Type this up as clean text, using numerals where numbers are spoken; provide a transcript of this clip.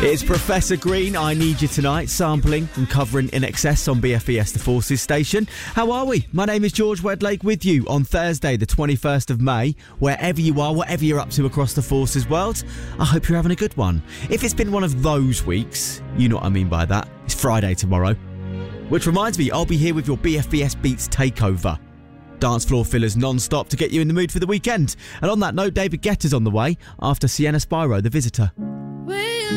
It's Professor Green, I Need You Tonight, sampling and covering In Excess on BFES The Forces station. How are we? My name is George Wedlake with you on Thursday the 21st of May. Wherever you are, whatever you're up to across the Forces world, I hope you're having a good one. If it's been one of those weeks, you know what I mean by that. It's Friday tomorrow. Which reminds me, I'll be here with your BFBS Beats takeover. Dance floor fillers non-stop to get you in the mood for the weekend. And on that note, David Guetta's on the way after Sienna Spyro, The Visitor.